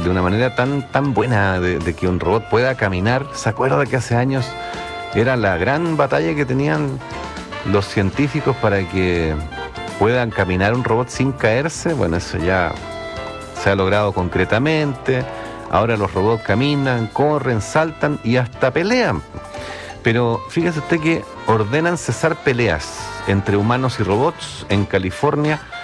de una manera tan buena de que un robot pueda caminar. ¿Se acuerda que hace años era la gran batalla que tenían los científicos para que puedan caminar un robot sin caerse? Bueno, eso ya se ha logrado concretamente. Ahora los robots caminan, corren, saltan y hasta pelean. Pero fíjese usted que ordenan cesar peleas entre humanos y robots en California